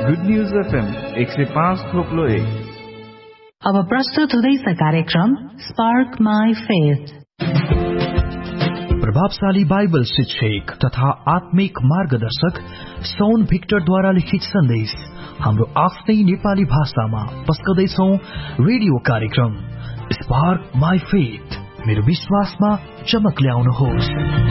Good news FM 105.1। अब प्रस्तुत हुँदैछ कार्यक्रम स्पार्क माई फेथ। प्रभावशाली बाइबल शिक्षक तथा आत्मिक मार्गदर्शक सोन भिक्टरद्वारा लिखित सन्देश हाम्रो आफ्नै नेपाली भाषामा पस्कदैछौं रेडियो कार्यक्रम स्पार्क माई फेथ। मेरो विश्वासमा चमक ल्याउनुहोस्।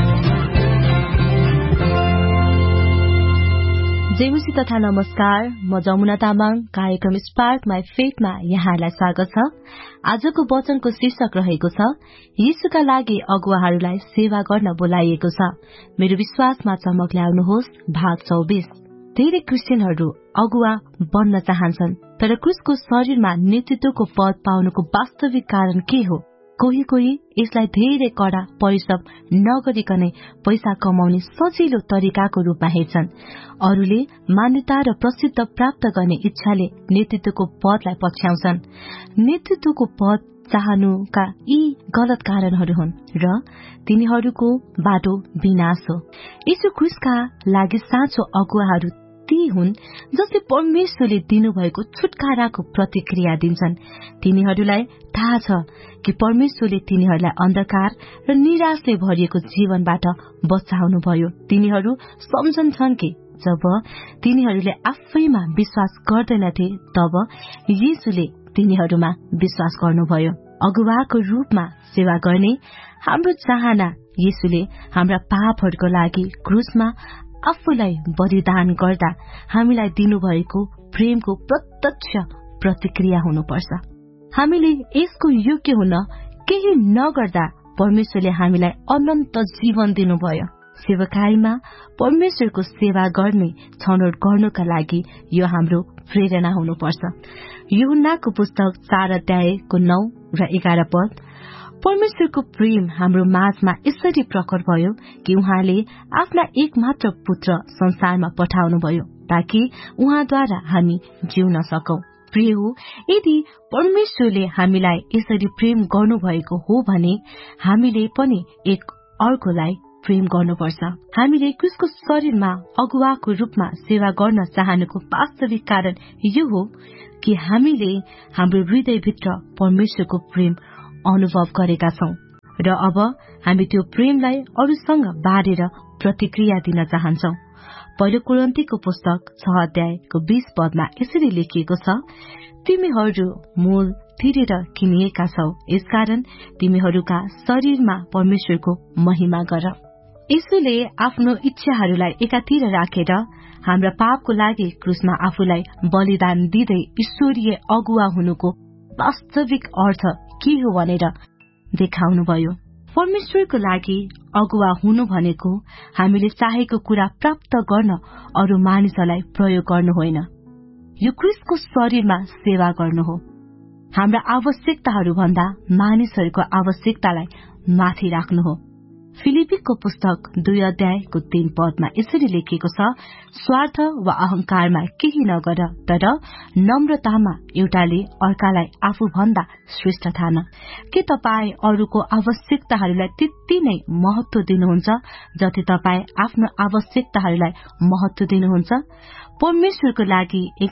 जेमुसी तथा नमस्कार, म जमुना तामाङ। कार्यक्रम स्पार्क माई फेथमा यहाँलाई स्वागत छ। आजको वचनको शीर्षक रहेको छ यीशुका लागि अगुवाहरूलाई सेवा गर्न बोलाइएको छ। मेरो विश्वासमा चमक ल्याउनुहोस्। भाग 24। धेरै क्रिस्चियनहरू अगुवा बन्न चाहन्छन्, तर क्रुसको शरीरमा नेतृत्वको पद पाउनुको वास्तविक कारण के हो? कोही कोही यसलाई धेरै कडा परिश्रम नगरिकनै पैसा कमाउने सजिलो तरिकाको रूपमा हेर्छन्। अरूले मान्यता र प्रसिद्ध प्राप्त गर्ने इच्छाले नेतृत्वको पदलाई पछ्याउँछन्। नेतृत्वको पद चाहनुका यी गलत कारणहरू हुन् र तिनीहरूको बाटो विनाश हो। यीशु क्रिस्टका लागि साँचो अगुवाहरू ती हुन् जसले परमेश्वरले दिनुभएको छुटकाराको प्रतिक्रिया दिन्छन्। तिनीहरूलाई थाहा छ कि परमेश्वरले तिनीहरूलाई अन्धकार र निराशले भरिएको जीवनबाट बचाउनुभयो। तिनीहरू सम्झन्छन् कि जब तिनीहरूले आफैमा विश्वास गर्दैनथे तब यीशुले तिनीहरूमा विश्वास गर्नुभयो। अगुवाको रूपमा सेवा गर्ने हाम्रो चाहना यीशुले हाम्रा पापहरूको लागि क्रुसमा आफूलाई बलिदान गर्दा हामीलाई दिनुभएको प्रेमको प्रत्यक्ष प्रतिक्रिया हुनुपर्छ। हामीले यसको योग्य हुन केही नगर्दा परमेश्वरले हामीलाई अनन्त जीवन दिनुभयो। सेवकाईमा परमेश्वरको सेवा गर्ने छनौट गर्नुका लागि यो हाम्रो प्रेरणा हुनुपर्छ। यूहन्नाको पुस्तक 4 अध्यायको 9 र 11 पद। परमेश्वरको प्रेम हाम्रो माझमा यसरी प्रकट भयो कि उहाँले आफ्ना एकमात्र पुत्र संसारमा पठाउनुभयो ताकि उहाँद्वारा हामी जिउन सकौं। प्रिय हो, यदि परमेश्वरले हामीलाई यसरी प्रेम गर्नुभएको हो भने हामीले पनि एक अर्कोलाई प्रेम गर्नुपर्छ। हामीले क्रिस्टको शरीरमा अगुवाको रूपमा सेवा गर्न चाहनुको वास्तविक कारण यो हो कि हामीले हाम्रो हृदयभित्र परमेश्वरको प्रेम अनुभव गरेका छौं र अब हामी त्यो प्रेमलाई अरूसँग बाँडेर प्रतिक्रिया दिन चाहन्छौं। पहिलो कोरिन्थीको पुस्तक 6 अध्यायको 20 पदमा यसरी लेखिएको छ, तिमीहरू मूल तिरेर किनिएका छौ, यसकारण तिमीहरूका शरीरमा परमेश्वरको महिमा गर। यीशुले आफ्नो इच्छाहरूलाई एकातिर राखेर हाम्रा पापको लागि क्रुसमा आफूलाई बलिदान दिँदै ईश्वरीय अगुवा हुनुको वास्तविक अर्थ के हो भनेर देखाउनुभयो। परमेश्वरको लागि अगुवा हुनु भनेको हामीले चाहेको कुरा प्राप्त गर्न अरू मानिसहरूलाई प्रयोग गर्नु होइन, यो क्रिस्टको शरीरमा सेवा गर्नु हो। हाम्रा आवश्यकताहरू भन्दा मानिसहरूको आवश्यकतालाई माथि राख्नु हो। फिलिपीको पुस्तक 2 अध्यायको 3 पदमा यसरी लेखिएको छ, स्वार्थ वा अहंकारमा केही नगर, तर नम्रतामा एउटाले अर्कालाई आफूभन्दा श्रेष्ठ ठान। के तपाई अरूको आवश्यकताहरूलाई त्यति नै महत्व दिनुहुन्छ जति तपाई आफ्नो आवश्यकताहरूलाई महत्व दिनुहुन्छ? परमेश्वरको एक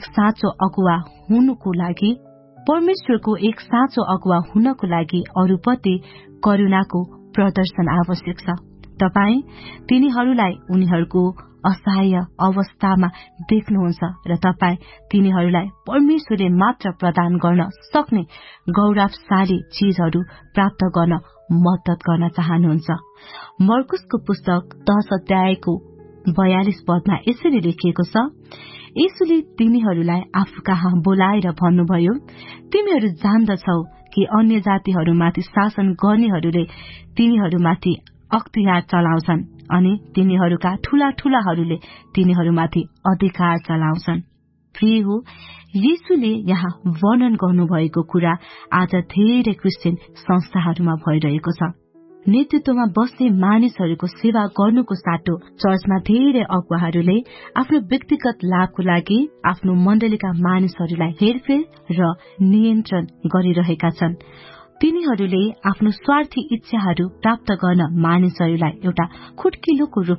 साँचो अगुवा हुनको लागि अरूप्रति करुणाको प्रदर्शन आवश्यक छ। तपाई तिनीहरूलाई उनीहरूको असहाय अवस्थामा देख्नुहुन्छ र तपाई तिनीहरूलाई परमेश्वरले मात्र प्रदान गर्न सक्ने गौरवशाली चीजहरू प्राप्त गर्न मद्दत गर्न चाहनुहुन्छ। मर्कुसको पुस्तक 10 अध्यायको 42 पदमा यसरी लेखिएको छ, यीशुले तिनीहरूलाई आफू कहाँ बोलाएर भन्नुभयो, तिमीहरू जान्दछौ कि अन्य जातिहरूमाथि शासन गर्नेहरूले तिनीहरूमाथि अख्तियार चलाउँछन् अनि तिनीहरूका ठूला ठूलाहरूले तिनीहरूमाथि अधिकार चलाउँछन्। प्रिय हो, यीशुले यहाँ वर्णन गर्नुभएको कुरा आज धेरै क्रिस्चियन संस्थाहरूमा भइरहेको छ। नेतृत्वमा बस्ने मानिसहरूको सेवा गर्नुको साटो चर्चमा धेरै अगुवाहरूले आफ्नो व्यक्तिगत लाभको लागि आफ्नो मण्डलीका मानिसहरूलाई हेरफेर र नियन्त्रण गरिरहेका छन्। तिनीहरूले आफ्नो स्वार्थी इच्छाहरू प्राप्त गर्न मानिसहरूलाई एउटा खुट्किलोको रूपमा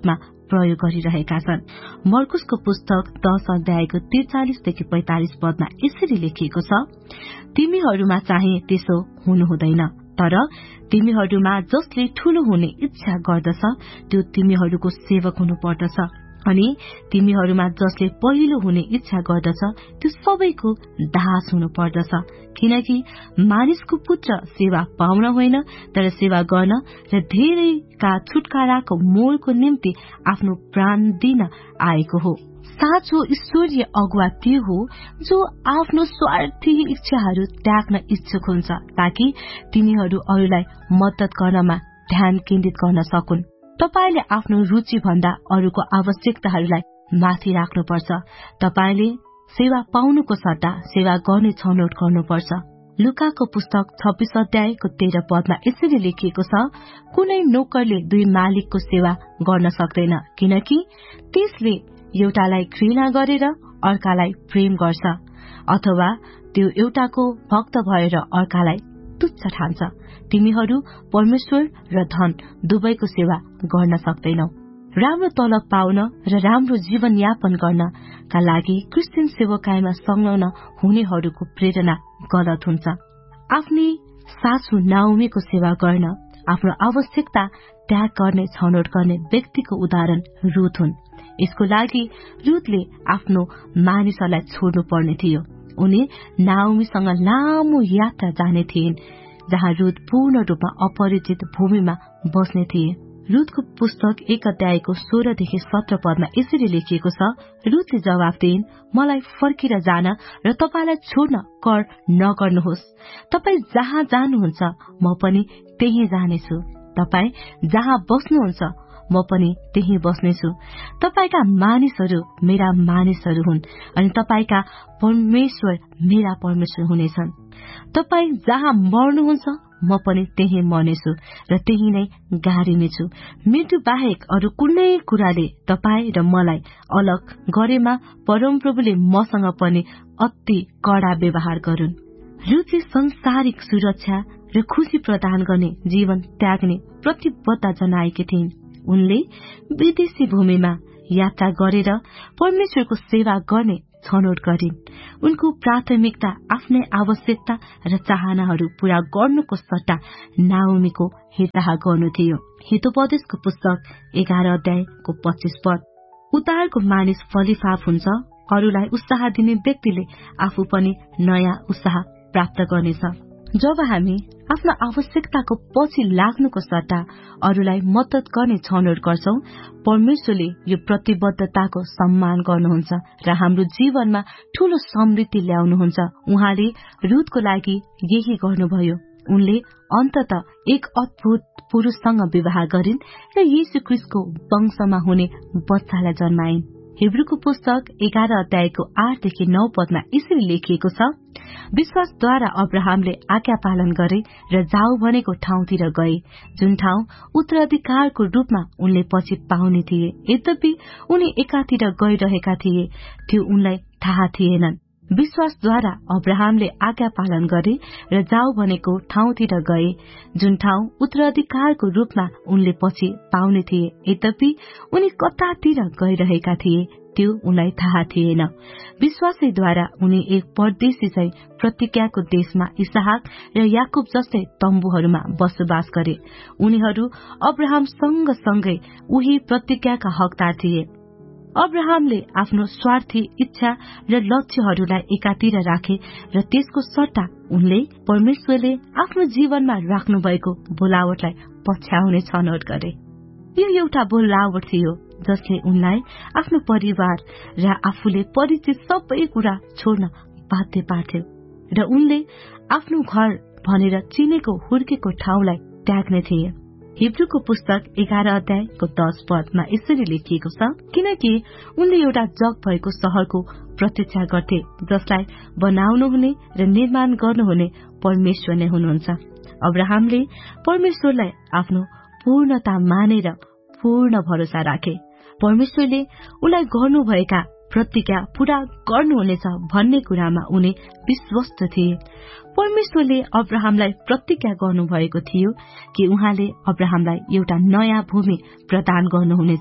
प्रयोग गरिरहेका छन्। मर्कुसको पुस्तक 10 अध्यायको 43 देखि 45 पदमा यसरी लेखिएको छ, तिमीहरूमा चाहिँ त्यसो हुनु हुँदैन, तर तिमीहरूमा जसले ठूलो हुने इच्छा गर्दछ त्यो तिमीहरूको सेवक हुनु पर्दछ, अनि तिमीहरूमा जसले पहिलो हुने इच्छा गर्दछ त्यो सबैको दास हुनु पर्दछ। किनकि मानिसको पुत्र सेवा पाउन होइन तर सेवा गर्न र धेरैका छुटकाराको मोलको निम्ति आफ्नो प्राण दिन आएको हो। साँचो ईश्वरीय अगुवा त्यो हो जो आफ्नो स्वार्थी इच्छाहरू त्याग्न इच्छुक हुन्छ ताकि तिनीहरू अरूलाई मद्दत गर्नमा ध्यान केन्द्रित गर्न सकुन्। तपाईले आफ्नो रुचि भन्दा अरूको आवश्यकताहरूलाई माथि राख्नुपर्छ। तपाईले सेवा पाउनुको सट्टा सेवा गर्ने छनौट गर्नुपर्छ। लुकाको पुस्तक 26 अध्यायको 13 पदमा यसरी लेखिएको छ, कुनै नोकरले दुई मालिकको सेवा गर्न सक्दैन, किनकि त्यसले एउटालाई घृणा गरेर अर्कालाई प्रेम गर्छ, अथवा त्यो एउटाको भक्त भएर अर्कालाई तुच्छ ठान्छ। तिमीहरू परमेश्वर र धन दुवैको सेवा गर्न सक्दैनौ। राम्रो तलब पाउन र राम्रो जीवनयापन गर्नका लागि क्रिस्चियन सेवकाईमा संलग्न हुनेहरूको प्रेरणा गलत हुन्छ। आफ्नी सासू नाओमीको सेवा गर्न आफ्नो आवश्यकता त्याग गर्ने छनौट गर्ने व्यक्तिको उदाहरण रुथ हुन्। यसको लागि रुथले आफ्नो मानिसहरूलाई छोड्नु पर्ने थियो। उनी नाओमीसँग लामो यात्रा जाने थिइन्, जहाँ रुथ पूर्ण रूपमा अपरिचित भूमिमा बस्ने थिए। रुथको पुस्तक 1 अध्यायको 16 देखि 17 पदमा यसरी लेखिएको छ, रुथले जवाफ दिइन्, मलाई फर्केर जान र तपाईलाई छोड्न कर नगर्नुहोस्। तपाई जहाँ जानुहुन्छ म पनि त्यही जानेछु, तपाई जहाँ बस्नुहुन्छ म पनि त्यही बस्नेछु। तपाईका मानिसहरू मेरा मानिसहरू हुन् अनि तपाईका परमेश्वर मेरा परमेश्वर हुनेछन्। तपाई जहाँ मर्नुहुन्छ म पनि त्यही मर्नेछु र त्यही नै गाडिनेछु। मृत्यु बाहेक अरू कुनै कुराले तपाई र मलाई अलग गरेमा परमप्रभुले मसँग पनि अति कडा व्यवहार गरून्। रुचि संसारिक सुरक्षा र खुशी प्रदान गर्ने जीवन त्याग्ने प्रतिबद्धता जनाएकी थिइन्। उनले विदेशी भूमिमा यात्रा गरेर परमेश्वरको सेवा गर्ने छनौट गरिन्। उनको प्राथमिकता आफ्नै आवश्यकता र चाहनाहरू पूरा गर्नुको सट्टा नाओमीको हेरचाह गर्नु थियो। हितोपदेशको पुस्तक 11 अध्यायको 25 पद, उद्धारको मानिस फलिफाप हुन्छ, अरूलाई उत्साह दिने व्यक्तिले आफू पनि नयाँ उत्साह प्राप्त गर्नेछ। जब हामी आफ्नो आवश्यकताको पछि लाग्नुको सट्टा अरूलाई मद्दत गर्ने छनौट गर्छौं, परमेश्वरले यो प्रतिबद्धताको सम्मान गर्नुहुन्छ र हाम्रो जीवनमा ठूलो समृद्धि ल्याउनुहुन्छ। उहाँले रुथको लागि यही गर्नुभयो। उनले अन्ततः एक अद्भुत पुरुषसँग विवाह गरिन् र येशू ख्रीष्टको वंशमा हुने बच्चालाई जन्माइन्। हिब्रूको पुस्तक 11 अध्यायको 8 देखि 9 पदमा यसरी लेखिएको छ, विश्वासद्वारा अब्राहमले आज्ञा पालन गरे र जाऊ भनेको ठाउँतिर गए, जुन ठाउँ उत्तराधिकारको रूपमा उनले पछि पाउने थिए। यद्यपि उनी एकातिर गइरहेका थिए, त्यो उनलाई थाहा थिएनन्। विश्वासद्वारा अब्राहमले आज्ञा पालन गरे र जाऊ भनेको ठाउँतिर गए, जुन ठाउँ उत्तराधिकारको रूपमा उनले पछि पाउने थिए। यद्यपि उनी कतातिर गइरहेका थिए, त्यो उनलाई थाहा थिएन। विश्वासैद्वारा उनी एक परदेशी चाहिँ प्रतिज्ञाको देशमा इसहाक र याकूब जस्तै तम्बुहरूमा बसोबास गरे। उनीहरू अब्राहम सँगसँगै उही प्रतिज्ञाका हकदार थिए। अब्राहमले आफ्नो स्वार्थी इच्छा र लक्ष्यहरूलाई एकातिर राखे र त्यसको सट्टा उनले परमेश्वरले आफ्नो जीवनमा राख्नु भएको बोलावटलाई पछ्याउने छनौट गरे। यो एउटा बोलावट थियो जसले उनलाई आफ्नो परिवार र आफूले परिचित सबै कुरा छोड्न बाध्य पार्थ्यो र उनले आफ्नो घर भनेर चिनेको हुर्केको ठाउँलाई त्याग्ने थिए। हिब्रूको पुस्तक 11 अध्यायको 10 पदमा यसरी लेखिएको छ, किनकि उनले एउटा जग भएको शहरको प्रतीक्षा गर्थे जसलाई बनाउनुहुने र निर्माण गर्नुहुने परमेश्वर नै हुनुहुन्छ। अब्राहमले परमेश्वरलाई आफ्नो पूर्णता मानेर पूर्ण भरोसा राखे। परमेश्वरले उनलाई गर्नुभएका प्रतिज्ञा पूरा गर्नुहुनेछ भन्ने कुरामा उनी विश्वस्त थिए। परमेश्वरले अब्राहमलाई प्रतिज्ञा गर्नुभएको थियो कि उहाँले अब्राहमलाई एउटा नयाँ भूमि प्रदान गर्नुहुनेछ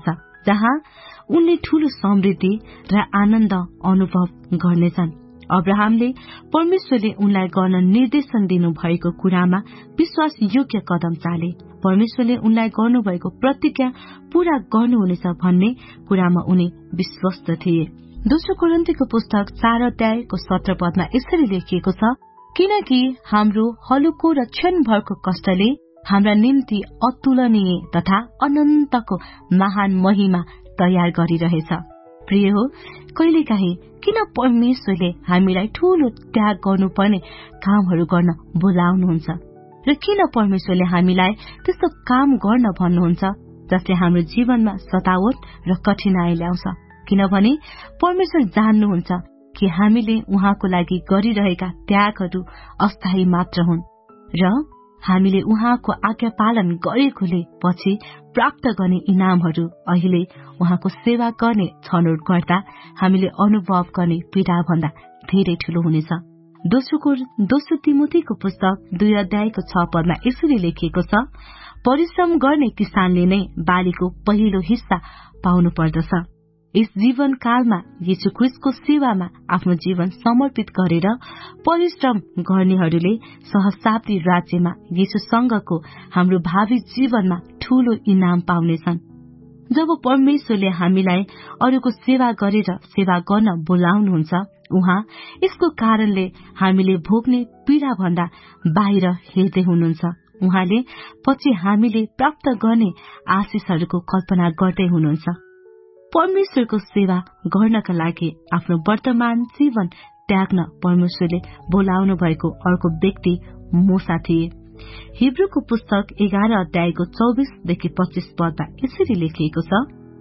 जहाँ उनले ठूलो समृद्धि र आनन्द अनुभव गर्नेछन्। अब्राहमले परमेश्वरले उनलाई गर्न निर्देशन दिनु भएको कुरामा विश्वास योग्य कदम चाले। परमेश्वरले उनलाई गर्नुभएको प्रतिज्ञा पूरा गर्नुहुनेछ भन्ने कुरामा उनी विश्वस्त थिए। दोस्रो कोरिन्थीको पुस्तक 4 अध्यायको 17 पदमा यसरी लेखिएको छ, किनकि हाम्रो हलुको र क्षणभरको कष्टले हाम्रा निम्ति अतुलनीय तथा अनन्तको महान महिमा तयार गरिरहेछ। प्रिय हो, कहिलेकाहीँ किन परमेश्वरले हामीलाई ठूलो त्याग गर्नुपर्ने कामहरू गर्न बोलाउनुहुन्छ र किन परमेश्वरले हामीलाई त्यस्तो काम गर्न भन्नुहुन्छ जसले हाम्रो जीवनमा सतावट र कठिनाई ल्याउँछ? किनभने परमेश्वर जान्नुहुन्छ कि हामीले उहाँको लागि गरिरहेका त्यागहरू अस्थायी मात्र हुन् र हामीले उहाँको आज्ञा पालन गरेकोले पछि प्राप्त गर्ने इनामहरू अहिले उहाँको सेवा गर्ने छनौट गर्दा हामीले अनुभव गर्ने पीडा भन्दा धेरै ठूलो हुनेछ। दोस्रो तिमोथीको पुस्तक 2 अध्यायको 6 पदमा यसरी लेखिएको छ, परिश्रम गर्ने किसानले नै बालीको पहिलो हिस्सा पाउनु पर्दछ। यस जीवन कालमा येशू ख्रीष्टको सेवामा आफ्नो जीवन समर्पित गरेर परिश्रम गर्नेहरूले सहस्राब्दी राज्यमा येशूसँगको हाम्रो भावी जीवनमा ठूलो इनाम पाउनेछन्। जब परमेश्वरले हामीलाई अरूको सेवा गरेर सेवा गर्न बोलाउनुहुन्छ, उहाँ यसको कारणले हामीले भोग्ने पीडा भन्दा बाहिर हेर्दै हुनुहुन्छ। उहाँले पछि हामीले प्राप्त गर्ने आशिषहरूको कल्पना गर्दै हुनुहुन्छ। परमेश्वरको सेवा गर्नका लागि आफ्नो वर्तमान जीवन त्याग्न परमेश्वरले बोलाउनु भएको अर्को व्यक्ति मूसा थिए। हिब्रूको पुस्तक 11 अध्यायको 24देखि 25 पदमा यसरी लेखिएको छ,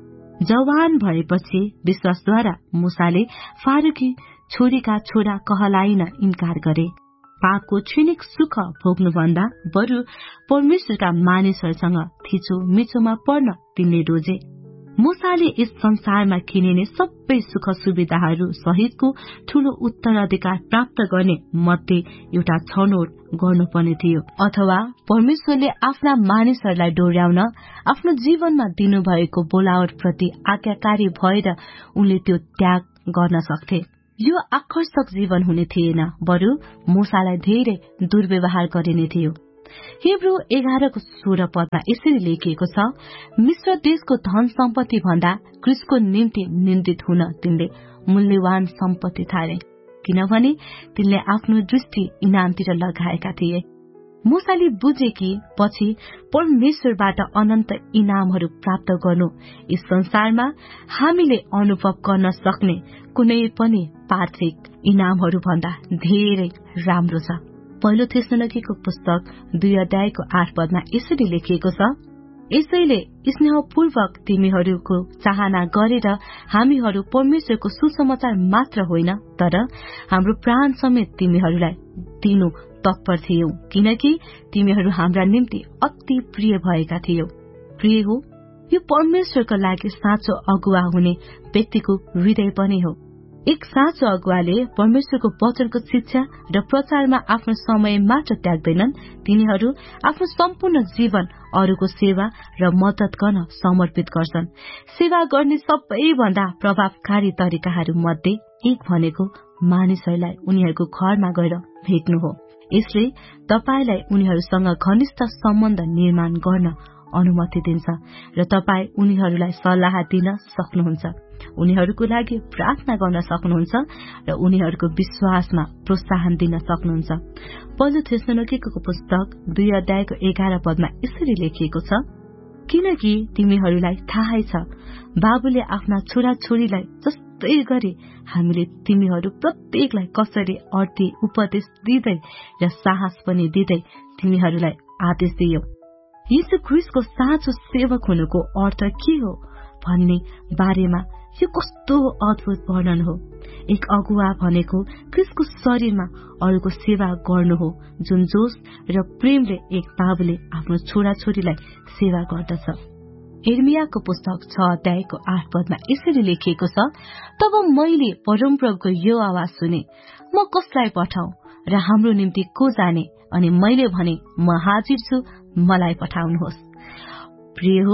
जवान भएपछि विश्वासद्वारा मूसाले फारूकी छोरीका छोरा कहलाइन इन्कार गरे। पापको क्षणिक सुख भोग्नुभन्दा बरु परमेश्वरका मानिसहरूसँग थिचो मिचोमा पर्न तिनले रोजे। मूसाले यस संसारमा किनिने सबै सुख सुविधाहरू सहितको ठूलो उत्तराधिकार प्राप्त गर्ने मध्ये एउटा छनौट गर्नुपर्ने थियो, अथवा परमेश्वरले आफ्ना मानिसहरूलाई डोर्याउन आफ्नो जीवनमा दिनुभएको बोलावट प्रति आज्ञाकारी भएर उनले त्यो त्याग गर्न सक्थे। यो आकर्षक जीवन हुने थिएन, बरु मूसालाई धेरै दुर्व्यवहार गरिने थियो। हिब्रू 11को 16 पदमा यसरी लेखिएको छ, मिश्र देशको धन सम्पत्ति भन्दा क्रिस्टको निम्ति निन्दित हुन तिनले मूल्यवान सम्पत्ति थाले, किनभने तिनले आफ्नो दृष्टि इनामतिर लगाएका थिए। मूसाले बुझे कि पछि परमेश्वरबाट अनन्त इनामहरू प्राप्त गर्नु यस संसारमा हामीले अनुभव गर्न सक्ने कुनै पनि पार्थिव इनामहरू भन्दा धेरै राम्रो छ। पहिलो थेसलोनिकेको पुस्तक 2 अध्यायको 8 पदमा यसरी लेखिएको छ, यसैले स्नेहपूर्वक तिमीहरूको चाहना गरेर हामीहरू परमेश्वरको सुसमाचार मात्र होइन तर हाम्रो प्राण समेत तिमीहरूलाई दिनु तत्पर थियौ, किनकि तिमीहरू हाम्रा निम्ति अति प्रिय भएका थियौ। प्रिय हो, यो परमेश्वरका लागि साँचो अगुवा हुने व्यक्तिको हृदय पनि हो। एक साँचो अगुवाले परमेश्वरको वचनको शिक्षा र प्रचारमा आफ्नो समय मात्र त्याग्दैनन्, तिनीहरू आफ्नो सम्पूर्ण जीवन अरूको सेवा र मद्दत गर्न समर्पित गर्छन्। सेवा गर्ने सबैभन्दा प्रभावकारी तरिकाहरू मध्ये एक भनेको मानिसहरूलाई उनीहरूको घरमा गएर भेट्नु हो। यसले तपाईलाई उनीहरूसँग घनिष्ठ सम्बन्ध निर्माण गर्न अनुमति दिन्छ र तपाईँ उनीहरूलाई सल्लाह दिन सक्नुहुन्छ, उनीहरूको लागि प्रार्थना गर्न सक्नुहुन्छ र उनीहरूको विश्वासमा प्रोत्साहन दिन सक्नुहुन्छ। पहिलो थेसलोनिकेको पुस्तक 2 अध्यायको 11 पदमा यसरी लेखिएको छ, किनकि तिमीहरूलाई थाहै छ बाबुले आफ्ना छोराछोरीलाई जस्तै गरी हामीले तिमीहरू प्रत्येकलाई कसरी अर्थी उपदेश दिँदै र साहस पनि दिँदै तिमीहरूलाई आदेश दियौ। यीशु ख्रीष्टको साँचो सेवक हुनुको अर्थ के हो भन्ने बारेमा यो कस्तो अद्भुत वर्णन हो। एक अगुवा भनेको ख्रीष्टको शरीरमा अरूको सेवा गर्नु हो, जुन जोश र प्रेमले एक बाबुले आफ्नो छोराछोरीलाई सेवा गर्दछ। यिर्मियाको पुस्तक 6 अध्यायको 8 पदमा यसरी लेखिएको छ, तब मैले परमप्रभुको यो आवाज सुने, म कसलाई पठाऊ र हाम्रो निम्ति को जाने? अनि मैले भने, म हाजिर छु, मलाई पठाउनुहोस्। प्रिय हो,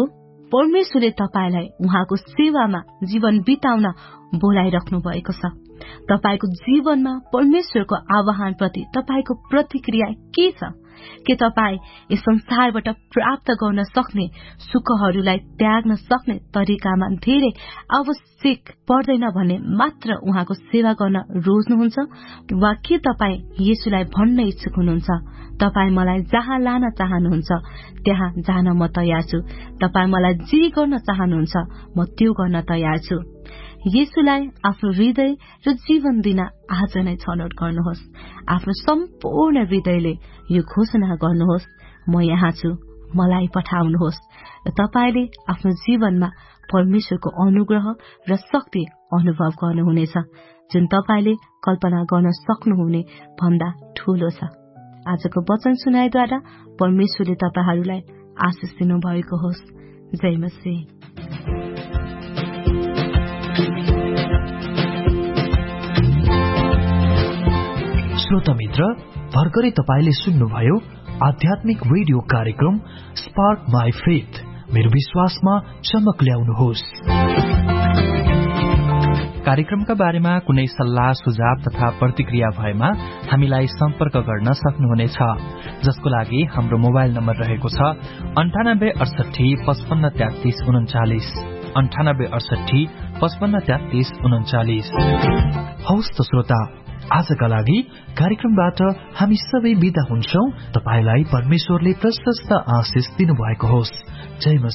परमेश्वरले तपाईलाई उहाँको सेवामा जीवन बिताउन बोलाइराख्नु भएको छ। तपाईको जीवनमा परमेश्वरको आह्वानप्रति तपाईको प्रतिक्रिया के छ? के तपाई यस संसारबाट प्राप्त गर्न सक्ने सुखहरूलाई त्याग्न सक्ने तरिकामा धेरै आवश्यक पर्दैन भन्ने मात्र उहाँको सेवा गर्न रोज्नुहुन्छ, वा के तपाई येशूलाई भन्न इच्छुक हुनुहुन्छ, तपाई मलाई जहाँ लान चाहनुहुन्छ त्यहाँ जान म तयार छु, तपाई मलाई जे गर्न चाहनुहुन्छ म त्यो गर्न तयार छु। येशूलाई आफ्नो हृदय र जीवन दिन आज नै छनौट गर्नुहोस्। आफ्नो सम्पूर्ण हृदयले यो घोषणा गर्नुहोस्, म यहाँ छु, मलाई पठाउनुहोस्। र तपाईले आफ्नो जीवनमा परमेश्वरको अनुग्रह र शक्ति अनुभव गर्नुहुनेछ, जुन तपाईले कल्पना गर्न सक्नुहुने भन्दा ठूलो छ। आजको वचन सुनाइद्वारा परमेश्वरले तपाईहरूलाई आशिष दिनु भएको होस्। जय मसीह। श्रोता मित्र, भर्खरै तपाईले सुन्नुभयो आध्यात्मिक रेडियो कार्यक्रम स्पार्क माई फेथ, मेरो विश्वासमा चमक ल्याउनुहोस्। कार्यक्रमका बारेमा कुनै सल्लाह सुझाव तथा प्रतिक्रिया भएमा हामीलाई सम्पर्क गर्न सक्नुहुनेछ, जसको लागि हाम्रो मोबाइल नम्बर रहेको छ 98 68 55 33 39 98 68 55 33 39। हवस् त श्रोता, आजका लागि कार्यक्रमबाट हामी सबै बिदा हुन्छौं। तपाईलाई परमेश्वरले प्रशस्त आशिष दिनुभएको होस्। जय मसीह।